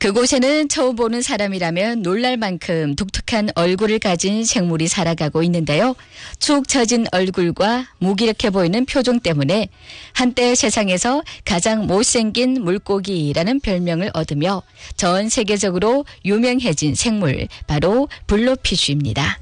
그곳에는 처음 보는 사람이라면 놀랄 만큼 독특한 얼굴을 가진 생물이 살아가고 있는데요. 축 처진 얼굴과 무기력해 보이는 표정 때문에 한때 세상에서 가장 못생긴 물고기라는 별명을 얻으며 전 세계적으로 유명해진 생물, 바로 블루피쉬입니다.